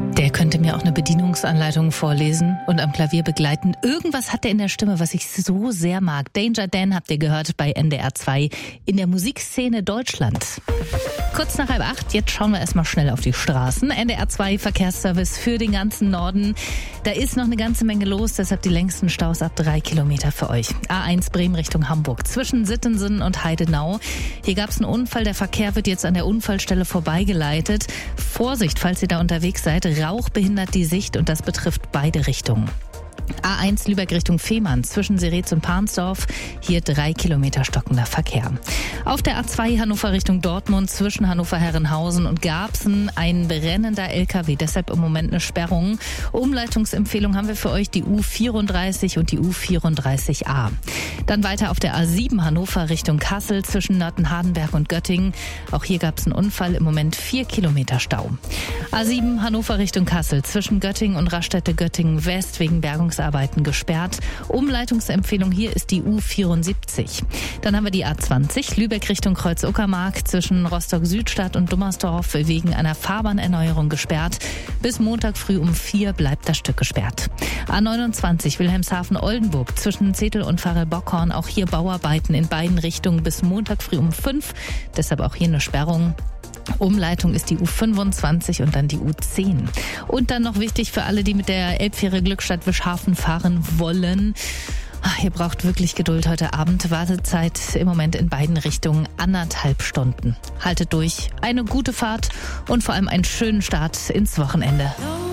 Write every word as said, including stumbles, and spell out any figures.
Der könnte mir auch eine Bedienungsanleitung vorlesen und am Klavier begleiten. Irgendwas hat er in der Stimme, was ich so sehr mag. Danger Dan habt ihr gehört bei N D R zwei in der Musikszene Deutschland. Kurz nach halb acht, jetzt schauen wir erstmal schnell auf die Straßen. N D R zwei Verkehrsservice für den ganzen Norden. Da ist noch eine ganze Menge los, deshalb die längsten Staus ab drei Kilometer für euch. A eins Bremen Richtung Hamburg, zwischen Sittensen und Heidenau. Hier gab es einen Unfall, der Verkehr wird jetzt an der Unfallstelle vorbeigeleitet. Vorsicht, falls ihr da unterwegs seid, Rauch behindert die Sicht und das betrifft beide Richtungen. A eins Lübeck Richtung Fehmarn, zwischen Seretz und Pansdorf, hier drei Kilometer stockender Verkehr. Auf der A zwei Hannover Richtung Dortmund, zwischen Hannover-Herrenhausen und Garbsen, ein brennender L K W, deshalb im Moment eine Sperrung. Umleitungsempfehlung haben wir für euch die U vierunddreißig und die U vierunddreißig a. Dann weiter auf der A sieben Hannover Richtung Kassel, zwischen Nörten-Hardenberg und Göttingen. Auch hier gab es einen Unfall, im Moment vier Kilometer Stau. A sieben Hannover Richtung Kassel, zwischen Göttingen und Raststätte-Göttingen West wegen Bergungs Arbeiten gesperrt. Umleitungsempfehlung hier ist die U vierundsiebzig. Dann haben wir die A zwanzig, Lübeck Richtung Kreuz-Uckermark, zwischen Rostock-Südstadt und Dummersdorf wegen einer Fahrbahnerneuerung gesperrt. Bis Montag früh um vier bleibt das Stück gesperrt. A neunundzwanzig, Wilhelmshaven-Oldenburg, zwischen Zetel und Farel-Bockhorn, auch hier Bauarbeiten in beiden Richtungen bis Montag früh um fünf. Deshalb auch hier eine Sperrung. Umleitung ist die U fünfundzwanzig und dann die U zehn. Und dann noch wichtig für alle, die mit der Elbfähre Glückstadt-Wischhafen fahren wollen. Ach, ihr braucht wirklich Geduld heute Abend. Wartezeit im Moment in beiden Richtungen anderthalb Stunden. Haltet durch, eine gute Fahrt und vor allem einen schönen Start ins Wochenende.